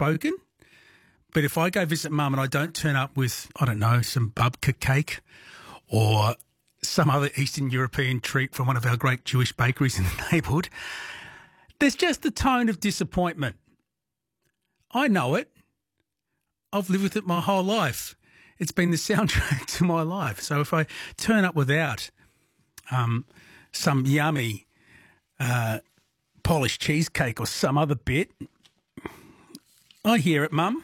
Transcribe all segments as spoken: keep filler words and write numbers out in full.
spoken. But if I go visit Mum and I don't turn up with, I don't know, some babka cake or some other Eastern European treat from one of our great Jewish bakeries in the neighbourhood, there's just a tone of disappointment. I know it. I've lived with it my whole life. It's been the soundtrack to my life. So if I turn up without um, some yummy uh, polished cheesecake or some other bit, I hear it, Mum.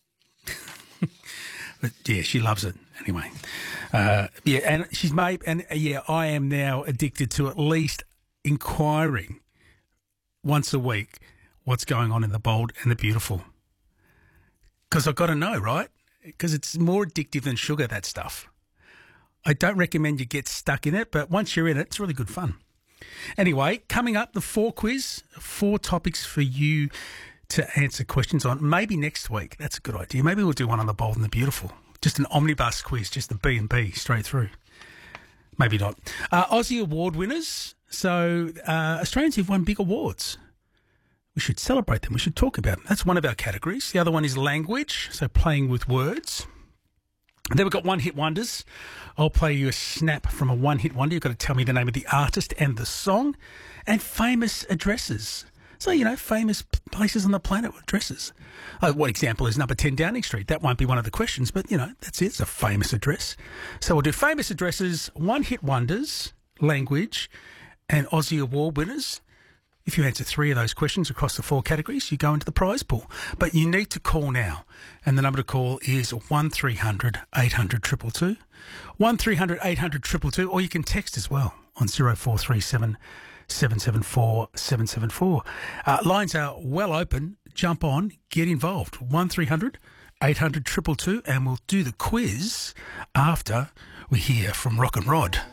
But yeah, she loves it anyway. Uh, yeah, and she's made, and uh, yeah, I am now addicted to at least inquiring once a week what's going on in the bold and the beautiful. Because I've got to know, right? Because it's more addictive than sugar, that stuff. I don't recommend you get stuck in it, but once you're in it, it's really good fun. Anyway, coming up, the four quiz, four topics for you to answer questions on. Maybe next week. That's a good idea. Maybe we'll do one on the bold and the beautiful. Just an omnibus quiz, just the B and B straight through. Maybe not. Uh, Aussie Award winners. So uh, Australians who've won big awards. We should celebrate them. We should talk about them. That's one of our categories. The other one is language, so playing with words. And then we've got one-hit wonders. I'll play you a snap from a one-hit wonder. You've got to tell me the name of the artist and the song. And famous addresses. So, you know, famous places on the planet with addresses. Uh, one example is number ten Downing Street. That won't be one of the questions, but, you know, that's it. It's a famous address. So we'll do famous addresses, one-hit wonders, language, and Aussie Award winners. If you answer three of those questions across the four categories, you go into the prize pool. But you need to call now. And the number to call is one three hundred eight hundred two two two. one three hundred eight hundred two two two, or you can text as well on zero four three seven seven seven four seven seven four. Uh, lines are well open. Jump on, get involved. one three hundred eight hundred two two two, and we'll do the quiz after we hear from Rock and Rod.